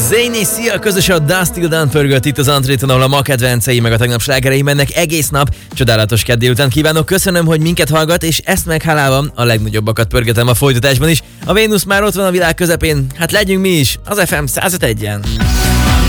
Zane, szia! Közös a Dust Till Dawn pörgött itt az Antréton, ahol a ma kedvencei meg a tegnap slágerei mennek egész nap. Csodálatos kedd délután kívánok, köszönöm, hogy minket hallgat, és ezt meghálálva a legnagyobbakat pörgetem a folytatásban is. A Vénusz már ott van a világ közepén, hát legyünk mi is, az FM 105.1-en.